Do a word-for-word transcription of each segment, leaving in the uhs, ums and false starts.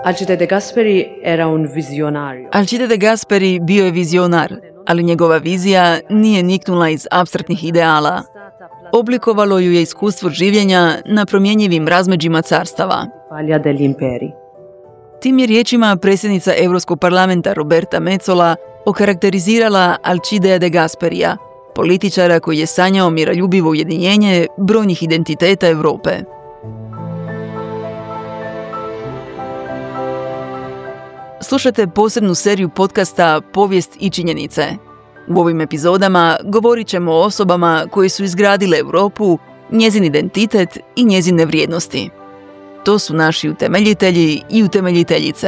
Alcide De Gasperi era un visionario. Alcide De Gasperi bio je vizionar, ali njegova vizija nije niknula iz apstraktnih ideala. Oblikovalo ju je iskustvo življenja na promjenjivim razmeđima carstava. Falja degli imperi. Tim je riječima predsjednica Europskog parlamenta Roberta Metsola okarakterizirala Alcidea De Gasperija, političara koji je sanjao miroljubivo ujedinjenje brojnih identiteta Europe. Slušajte posebnu seriju podcasta Povijest i činjenice. U ovim epizodama govorit ćemo o osobama koje su izgradile Europu, njezin identitet i njezine vrijednosti. To su naši utemeljitelji i utemeljiteljice.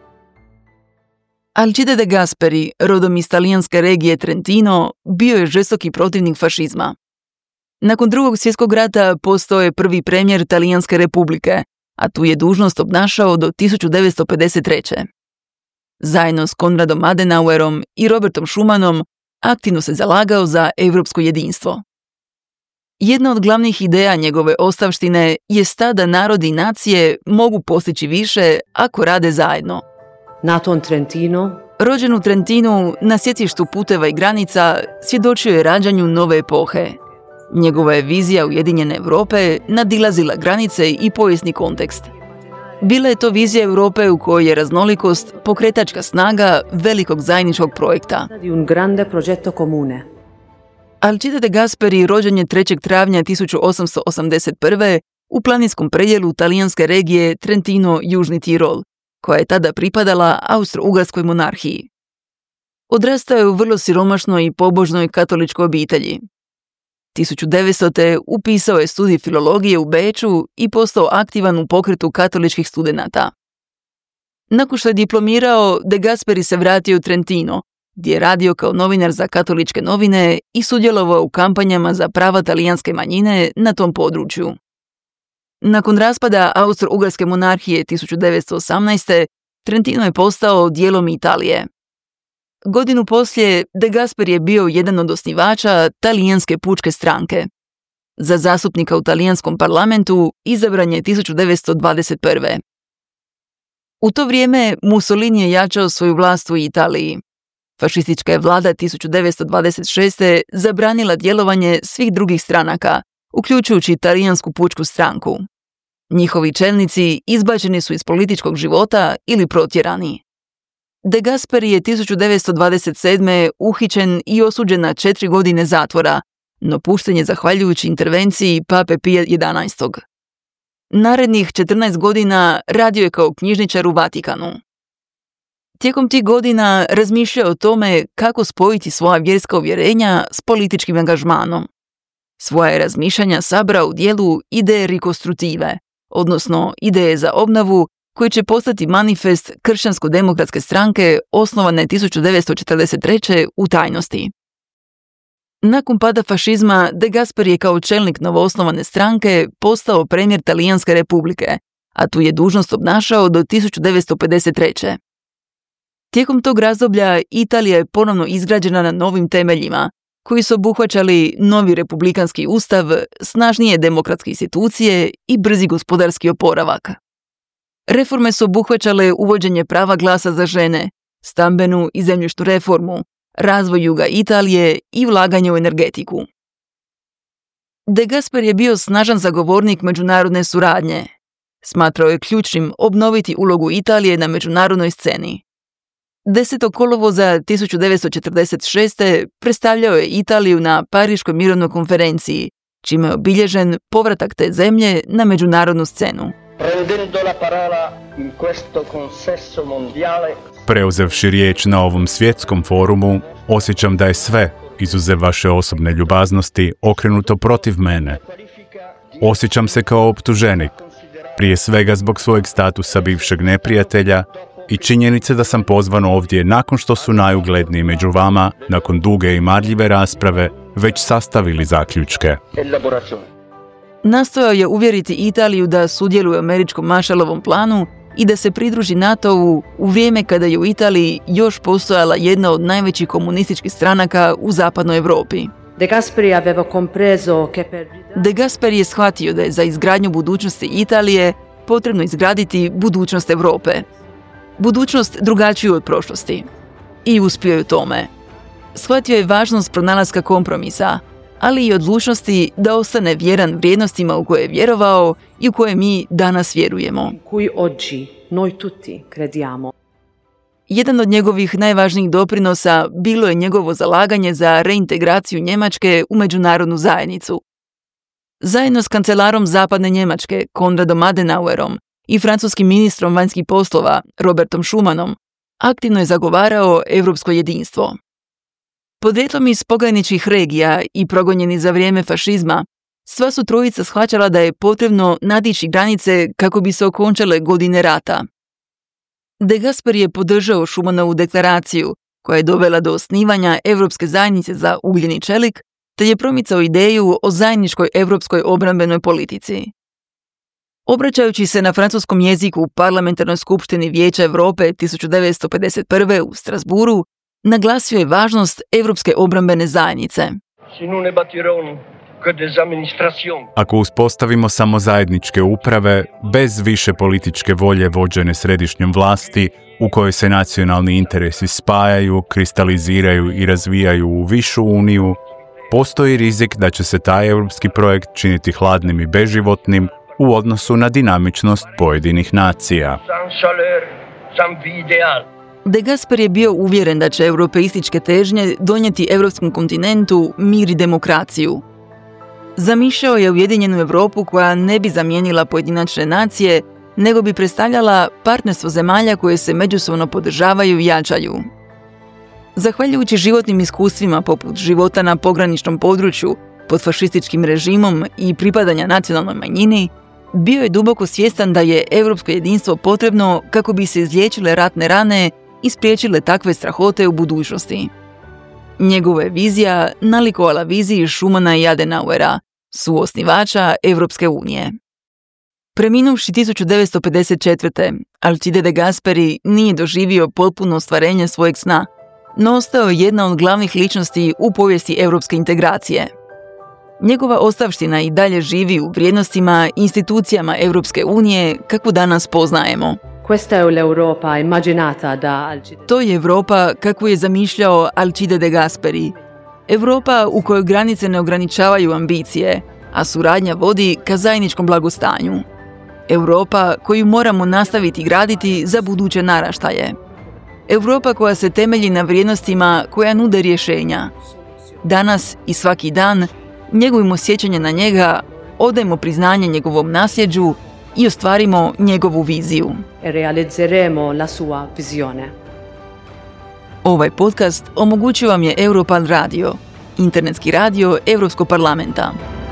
Alcide De Gasperi, rodom iz talijanske regije Trentino, bio je žestoki protivnik fašizma. Nakon drugog svjetskog rata postao je prvi premijer Talijanske republike, a tu je dužnost obnašao do tisuću devetsto pedeset treće. Zajedno s Konradom Adenauerom i Robertom Schumanom aktivno se zalagao za europsko jedinstvo. Jedna od glavnih ideja njegove ostavštine je ta da narodi i nacije mogu postići više ako rade zajedno. Nato in Trentino, rođen u Trentinu na sjecištu puteva i granica, svjedočio je rađanju nove epohe. Njegova je vizija ujedinjene Europe nadilazila granice i povijesni kontekst. Bila je to vizija Europe u kojoj je raznolikost pokretačka snaga velikog zajedničkog projekta. di un grande progetto comune. Alcide De Gasperi rođen je trećeg travnja tisuću osamsto osamdeset prve. u planinskom predjelu talijanske regije Trentino-Južni Tirol, koja je tada pripadala Austro-Ugarskoj monarhiji. Odrastao je u vrlo siromašnoj i pobožnoj katoličkoj obitelji. tisuću devetstote. upisao je studij filologije u Beču i postao aktivan u pokretu katoličkih studenata. Nakon što je diplomirao, De Gasperi se vratio u Trentino, gdje je radio kao novinar za katoličke novine i sudjelovao u kampanjama za prava talijanske manjine na tom području. Nakon raspada Austro-Ugarske monarhije tisuću devetsto osamnaeste. Trentino je postao dijelom Italije. Godinu poslije, De Gasperi je bio jedan od osnivača Talijanske pučke stranke. Za zastupnika u talijanskom parlamentu izabran je tisuću devetsto dvadeset prve. U to vrijeme Mussolini je jačao svoju vlast u Italiji. Fašistička je vlada tisuću devetsto dvadeset šeste. zabranila djelovanje svih drugih stranaka, uključujući Talijansku pučku stranku. Njihovi čelnici izbačeni su iz političkog života ili protjerani. De Gasperi je tisuću devetsto dvadeset sedme. uhićen i osuđen na četiri godine zatvora, no pušten je zahvaljujući intervenciji pape Pija jedanaestog. Narednih četrnaest godina radio je kao knjižničar u Vatikanu. Tijekom tih godina razmišljao o tome kako spojiti svoja vjerska uvjerenja s političkim angažmanom. Svoja je razmišljanja sabrao u dijelu Ideje Ricostrutive, odnosno ideje za obnovu, koji će postati manifest kršćansko-demokratske stranke osnovane tisuću devetsto četrdeset treće. u tajnosti. Nakon pada fašizma, De Gasperi je kao čelnik novoosnovane stranke postao premijer Talijanske republike, a tu je dužnost obnašao do tisuću devetsto pedeset treće. Tijekom tog razdoblja Italija je ponovno izgrađena na novim temeljima, koji su obuhvaćali novi republikanski ustav, snažnije demokratske institucije i brzi gospodarski oporavak. Reforme su obuhvaćale uvođenje prava glasa za žene, stambenu i zemljišnu reformu, razvoj juga Italije i ulaganje u energetiku. De Gasperi je bio snažan zagovornik međunarodne suradnje. Smatrao je ključnim obnoviti ulogu Italije na međunarodnoj sceni. desetog kolovoza tisuću devetsto četrdeset šeste. predstavljao je Italiju na Pariškoj mirovnoj konferenciji, čime je obilježen povratak te zemlje na međunarodnu scenu. Preuzevši riječ na ovom svjetskom forumu, osjećam da je sve, izuzev vaše osobne ljubaznosti, okrenuto protiv mene. Osjećam se kao optuženik, prije svega zbog svojeg statusa bivšeg neprijatelja i činjenice da sam pozvan ovdje nakon što su najugledniji među vama, nakon duge i marljive rasprave, već sastavili zaključke. Nastojao je uvjeriti Italiju da sudjeluje u američkom Marshallovom planu i da se pridruži NATO-u u vrijeme kada je u Italiji još postojala jedna od najvećih komunističkih stranaka u zapadnoj Europi. De Gasperi aveva compreso che per... De Gasperi je shvatio da je za izgradnju budućnosti Italije potrebno izgraditi budućnost Europe. budućnost drugačiju od prošlosti. I uspio je u tome. Shvatio je važnost pronalaska kompromisa, ali i odlučnosti da ostane vjeran vrijednostima u koje je vjerovao i u koje mi danas vjerujemo. Cui oggi noi tutti crediamo. Jedan od njegovih najvažnijih doprinosa bilo je njegovo zalaganje za reintegraciju Njemačke u međunarodnu zajednicu. Zajedno s kancelarom Zapadne Njemačke, Konradom Adenauerom, i francuskim ministrom vanjskih poslova, Robertom Schumanom, aktivno je zagovarao europsko jedinstvo. Podrijetlom iz pograničnih regija i progonjeni za vrijeme fašizma, sva su trojica shvaćala da je potrebno nadići granice kako bi se okončale godine rata. De Gasperi je podržao Schumanovu deklaraciju, koja je dovela do osnivanja Europske zajednice za ugljeni čelik, te je promicao ideju o zajedničkoj europskoj obrambenoj politici. Obraćajući se na francuskom jeziku u Parlamentarnoj skupštini Vijeća Europe tisuću devetsto pedeset prve u Strasburu, naglasio je važnost Europske obrambene zajednice. Ako uspostavimo samo zajedničke uprave, bez više političke volje vođene središnjom vlasti, u kojoj se nacionalni interesi spajaju, kristaliziraju i razvijaju u višu uniju, postoji rizik da će se taj europski projekt činiti hladnim i beživotnim u odnosu na dinamičnost pojedinih nacija. De Gasperi je bio uvjeren da će europeističke težnje donijeti europskom kontinentu mir i demokraciju. Zamišljao je ujedinjenu Europu koja ne bi zamijenila pojedinačne nacije, nego bi predstavljala partnerstvo zemalja koje se međusobno podržavaju i jačaju. Zahvaljujući životnim iskustvima poput života na pograničnom području, pod fašističkim režimom i pripadanja nacionalnoj manjini, bio je duboko svjestan da je europsko jedinstvo potrebno kako bi se izliječile ratne rane i spriječile takve strahote u budućnosti. Njegova je vizija nalikovala viziji Schumana i Adenauera, suosnivača Europske unije. Preminuvši tisuću devetsto pedeset četvrte. Alcide de Gasperi nije doživio potpuno ostvarenje svojeg sna, no ostao je jedna od glavnih ličnosti u povijesti europske integracije. Njegova ostavština i dalje živi u vrijednostima i institucijama Europske unije kakvu danas poznajemo. Questa è l'Europa immaginata da Alcide. To je Europa kakvu je zamišljao Alcide de Gasperi. Europa u kojoj granice ne ograničavaju ambicije, a suradnja vodi ka zajedničkom blagostanju. Europa koju moramo nastaviti graditi za buduće naraštaje. Europa koja se temelji na vrijednostima koja nude rješenja. Danas i svaki dan njegujmo sjećanje na njega, odajmo priznanje njegovom nasljeđu i ostvarimo njegovu viziju. E realizzeremo la sua visione. Ovaj podcast omogućio vam je Europal Radio, internetski radio Europskog parlamenta.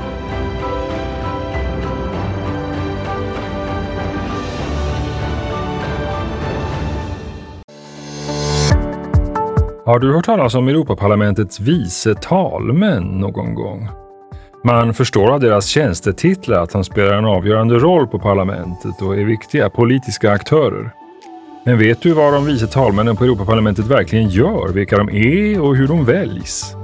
Har du hört talas om Europaparlamentets vice talmän någon gång? Man förstår av deras tjänstetitlar att de spelar en avgörande roll på parlamentet och är viktiga politiska aktörer. Men vet du vad de vice talmännen på Europaparlamentet verkligen gör, vilka de är och hur de väljs?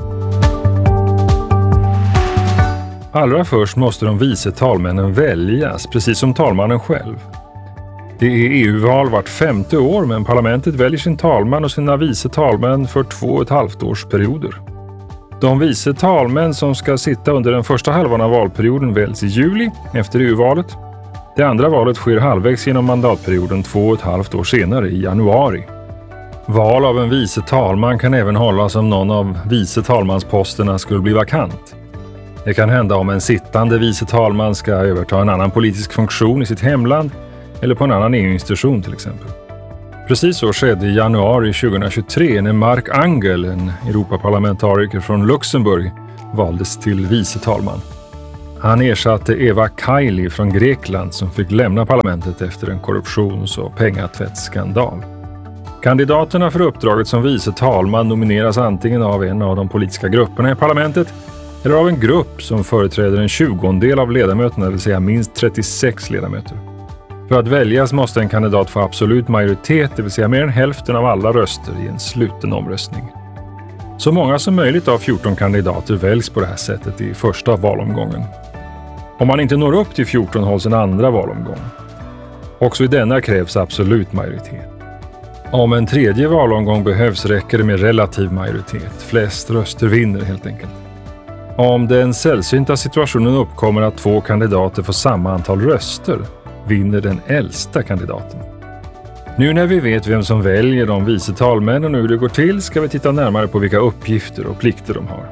Allra först måste de vice talmännen väljas, precis som talmannen själv. Det är E U-val vart femte år, men parlamentet väljer sin talman och sina vice talmän för två och ett halvt års perioder. De vice talmän som ska sitta under den första halvan av valperioden väljs i juli efter E U-valet. Det andra valet sker halvvägs genom mandatperioden två och ett halvt år senare i januari. Val av en vice talman kan även hållas om någon av vice talmansposterna skulle bli vakant. Det kan hända om en sittande vice talman ska överta en annan politisk funktion i sitt hemland eller på en annan E U-institution till exempel. Precis så skedde i januari tjugohundratjugotre när Marc Angel, en Europaparlamentariker från Luxemburg, valdes till vice talman. Han ersatte Eva Kaili från Grekland som fick lämna parlamentet efter en korruptions- och pengatvättsskandal. Kandidaterna för uppdraget som vice talman nomineras antingen av en av de politiska grupperna i parlamentet eller av en grupp som företräder en tjugondel av ledamöterna, det vill säga minst trettiosex ledamöter. För att väljas måste en kandidat få absolut majoritet, det vill säga mer än hälften av alla röster i en sluten omröstning. Så många som möjligt av fjorton kandidater väljs på det här sättet i första valomgången. Om man inte når upp till fjorton hålls en andra valomgång. Också i denna krävs absolut majoritet. Om en tredje valomgång behövs räcker det med relativ majoritet. Flest röster vinner helt enkelt. Om den sällsynta situationen uppkommer att två kandidater får samma antal röster, vinner den äldsta kandidaten. Nu när vi vet vem som väljer de vice talmännen och hur det går till ska vi titta närmare på vilka uppgifter och plikter de har.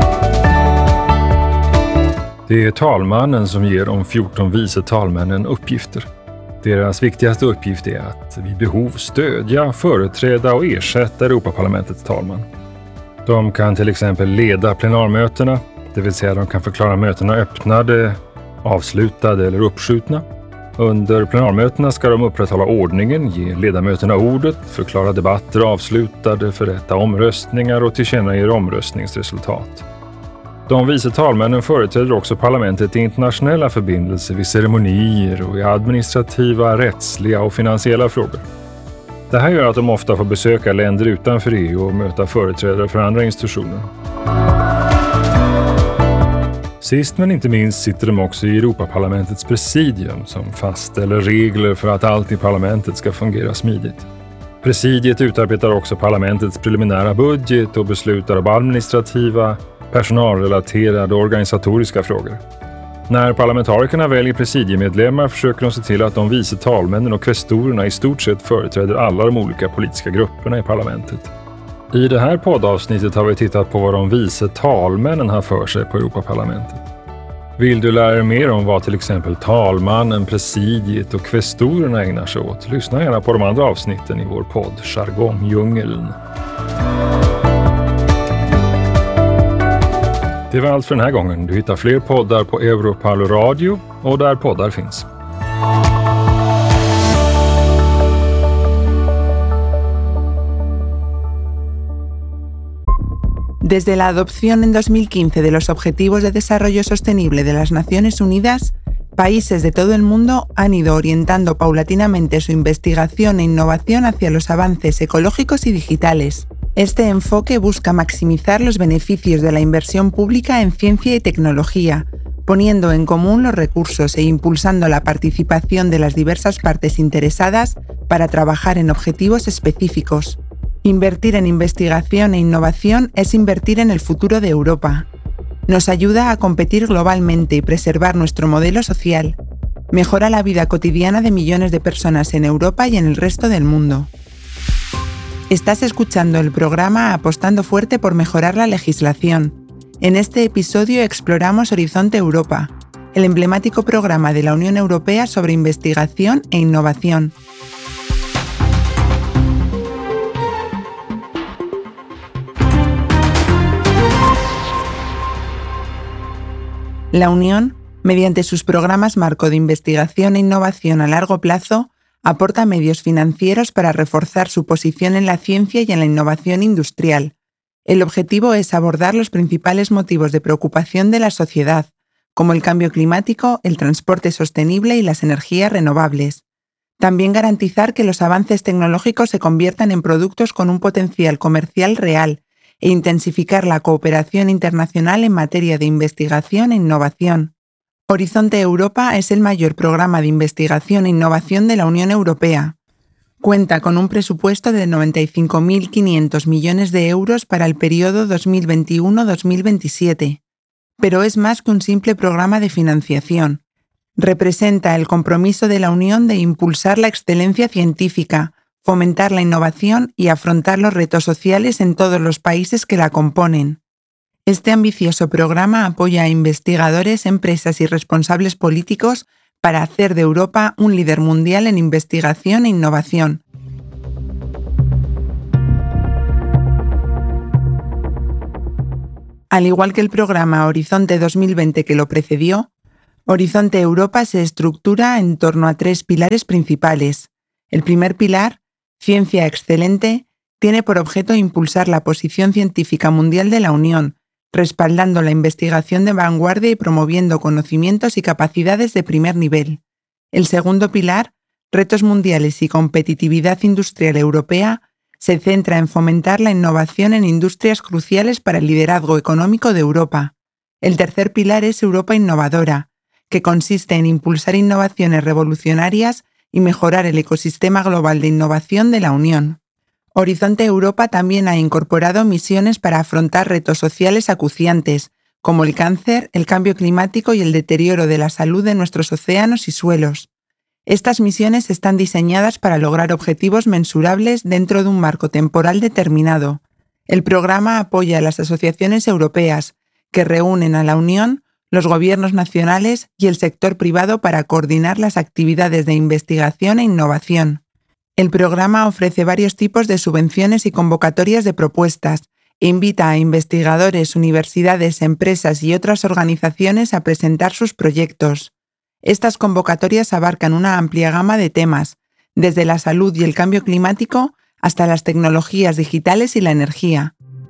Det är talmannen som ger de fjorton vice talmännen uppgifter. Deras viktigaste uppgift är att vid behov stödja, företräda och ersätta Europaparlamentets talman. De kan till exempel leda plenarmötena, det vill säga de kan förklara mötena öppnade, avslutade eller uppskjutna. Under plenarmötena ska de upprätthålla ordningen, ge ledamöterna ordet, förklara debatter avslutade, förrätta omröstningar och tillkännage omröstningsresultat. De vice talmännen företräder också parlamentet i internationella förbindelser vid ceremonier och i administrativa, rättsliga och finansiella frågor. Det här gör att de ofta får besöka länder utanför E U och möta företrädare för andra institutioner. Sist men inte minst sitter de också i Europaparlamentets presidium som fastställer regler för att allt i parlamentet ska fungera smidigt. Presidiet utarbetar också parlamentets preliminära budget och beslutar om administrativa, personalrelaterade och organisatoriska frågor. När parlamentarikerna väljer presidiemedlemmar försöker de se till att de vice talmännen och kvestorerna i stort sett företräder alla de olika politiska grupperna i parlamentet. I det här poddavsnittet har vi tittat på vad de vice talmännen har för sig på Europaparlamentet. Vill du lära dig mer om vad till exempel talmannen, presidiet och kvestorerna ägnar sig åt? Lyssna gärna på de andra avsnitten i vår podd Jargongdjungeln. Det var allt för den här gången. Du hittar fler poddar på Europal Radio och där poddar finns. Desde la adopción en dos mil quince de los Objetivos de Desarrollo Sostenible de las Naciones Unidas, países de todo el mundo han ido orientando paulatinamente su investigación e innovación hacia los avances ecológicos y digitales. Este enfoque busca maximizar los beneficios de la inversión pública en ciencia y tecnología, poniendo en común los recursos e impulsando la participación de las diversas partes interesadas para trabajar en objetivos específicos. Invertir en investigación e innovación es invertir en el futuro de Europa. Nos ayuda a competir globalmente y preservar nuestro modelo social. Mejora la vida cotidiana de millones de personas en Europa y en el resto del mundo. Estás escuchando el programa Apostando Fuerte por Mejorar la Legislación. En este episodio exploramos Horizonte Europa, el emblemático programa de la Unión Europea sobre investigación e innovación. La Unión, mediante sus programas marco de investigación e innovación a largo plazo, aporta medios financieros para reforzar su posición en la ciencia y en la innovación industrial. El objetivo es abordar los principales motivos de preocupación de la sociedad, como el cambio climático, el transporte sostenible y las energías renovables. También garantizar que los avances tecnológicos se conviertan en productos con un potencial comercial real e intensificar la cooperación internacional en materia de investigación e innovación. Horizonte Europa es el mayor programa de investigación e innovación de la Unión Europea. Cuenta con un presupuesto de noventa y cinco mil quinientos millones de euros para el periodo dos mil veintiuno a dos mil veintisiete. Pero es más que un simple programa de financiación. Representa el compromiso de la Unión de impulsar la excelencia científica, fomentar la innovación y afrontar los retos sociales en todos los países que la componen. Este ambicioso programa apoya a investigadores, empresas y responsables políticos para hacer de Europa un líder mundial en investigación e innovación. Al igual que el programa Horizonte dos mil veinte que lo precedió, Horizonte Europa se estructura en torno a tres pilares principales. El primer pilar, Ciencia Excelente, tiene por objeto impulsar la posición científica mundial de la Unión, respaldando la investigación de vanguardia y promoviendo conocimientos y capacidades de primer nivel. El segundo pilar, Retos mundiales y competitividad industrial europea, se centra en fomentar la innovación en industrias cruciales para el liderazgo económico de Europa. El tercer pilar es Europa Innovadora, que consiste en impulsar innovaciones revolucionarias y mejorar el ecosistema global de innovación de la Unión. Horizonte Europa también ha incorporado misiones para afrontar retos sociales acuciantes, como el cáncer, el cambio climático y el deterioro de la salud de nuestros océanos y suelos. Estas misiones están diseñadas para lograr objetivos mensurables dentro de un marco temporal determinado. El programa apoya a las asociaciones europeas, que reúnen a la Unión, los gobiernos nacionales y el sector privado para coordinar las actividades de investigación e innovación. El programa ofrece varios tipos de subvenciones y convocatorias de propuestas e invita a investigadores, universidades, empresas y otras organizaciones a presentar sus proyectos. Estas convocatorias abarcan una amplia gama de temas, desde la salud y el cambio climático hasta las tecnologías digitales y la energía.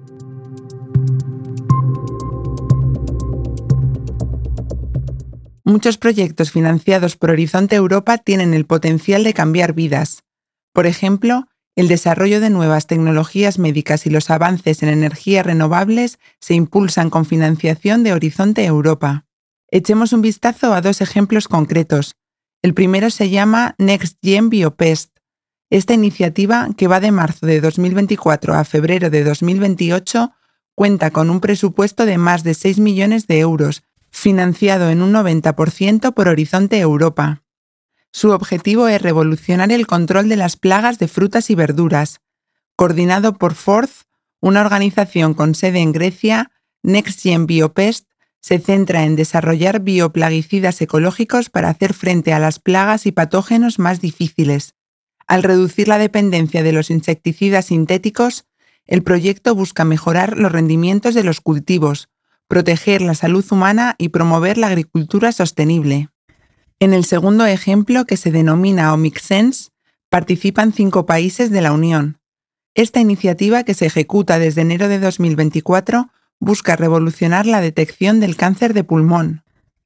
Muchos proyectos financiados por Horizonte Europa tienen el potencial de cambiar vidas. Por ejemplo, el desarrollo de nuevas tecnologías médicas y los avances en energías renovables se impulsan con financiación de Horizonte Europa. Echemos un vistazo a dos ejemplos concretos. El primero se llama NextGen Biopest. Esta iniciativa, que va de marzo de dos mil veinticuatro a febrero de dos mil veintiocho, cuenta con un presupuesto de más de seis millones de euros, financiado en un noventa por ciento por Horizonte Europa. Su objetivo es revolucionar el control de las plagas de frutas y verduras. Coordinado por Forth, una organización con sede en Grecia, NextGen Biopest se centra en desarrollar bioplaguicidas ecológicos para hacer frente a las plagas y patógenos más difíciles. Al reducir la dependencia de los insecticidas sintéticos, el proyecto busca mejorar los rendimientos de los cultivos, proteger la salud humana y promover la agricultura sostenible. En el segundo ejemplo, que se denomina OmicSense, participan cinco países de la Unión. Esta iniciativa, que se ejecuta desde enero de dos mil veinticuatro, busca revolucionar la detección del cáncer de pulmón.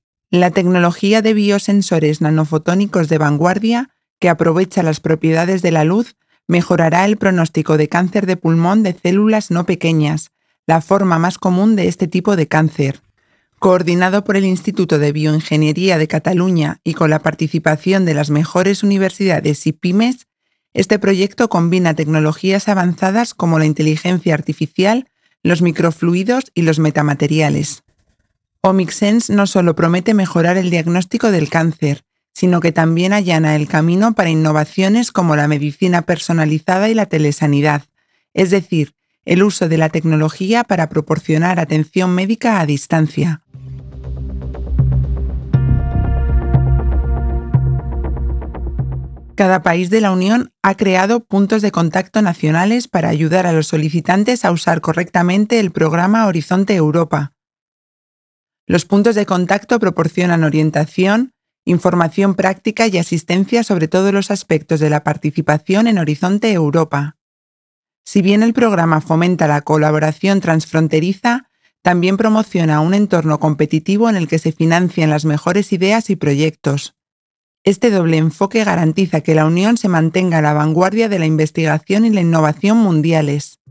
La tecnología de biosensores nanofotónicos de vanguardia, que aprovecha las propiedades de la luz, mejorará el pronóstico de cáncer de pulmón de células no pequeñas, la forma más común de este tipo de cáncer. Coordinado por el Instituto de Bioingeniería de Cataluña y con la participación de las mejores universidades y pymes, este proyecto combina tecnologías avanzadas como la inteligencia artificial, los microfluidos y los metamateriales. OmicSense no solo promete mejorar el diagnóstico del cáncer, sino que también allana el camino para innovaciones como la medicina personalizada y la telesanidad, es decir, el uso de la tecnología para proporcionar atención médica a distancia. Cada país de la Unión ha creado puntos de contacto nacionales para ayudar a los solicitantes a usar correctamente el programa Horizonte Europa. Los puntos de contacto proporcionan orientación, información práctica y asistencia sobre todos los aspectos de la participación en Horizonte Europa. Si bien el programa fomenta la colaboración transfronteriza, también promociona un entorno competitivo en el que se financian las mejores ideas y proyectos. Este doble enfoque garantiza que la Unión se mantenga a la vanguardia de la investigación y la innovación mundiales.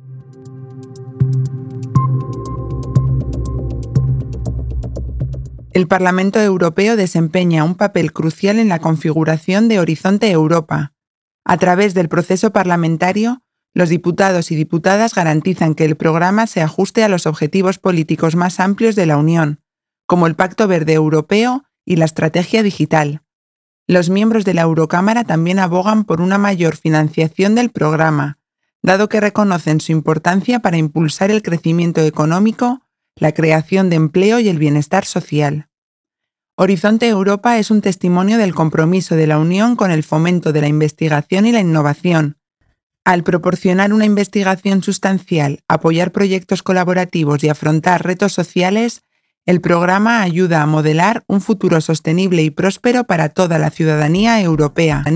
El Parlamento Europeo desempeña un papel crucial en la configuración de Horizonte Europa. A través del proceso parlamentario, los diputados y diputadas garantizan que el programa se ajuste a los objetivos políticos más amplios de la Unión, como el Pacto Verde Europeo y la Estrategia Digital. Los miembros de la Eurocámara también abogan por una mayor financiación del programa, dado que reconocen su importancia para impulsar el crecimiento económico, la creación de empleo y el bienestar social. Horizonte Europa es un testimonio del compromiso de la Unión con el fomento de la investigación y la innovación. Al proporcionar una investigación sustancial, apoyar proyectos colaborativos y afrontar retos sociales, el programa ayuda a modelar un futuro sostenible y próspero para toda la ciudadanía europea.